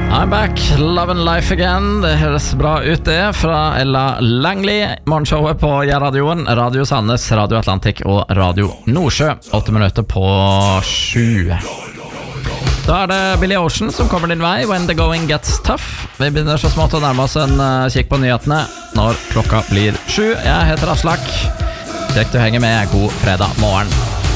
I'm back, love and life again. Det høres bra ut det fra Ella Langley. Morgenshowet på Radioen, Radio Sandnes, Radio Atlantic og Radio Nordsjø. 8 minutter på 7. Da det Billy Ocean som kommer din vei, When the going gets tough. Vi begynner så smått å nærme oss en kikk på nyhetene når klokka blir 7. Jeg heter Aslak. Kjekt å henge med, god fredag morgen.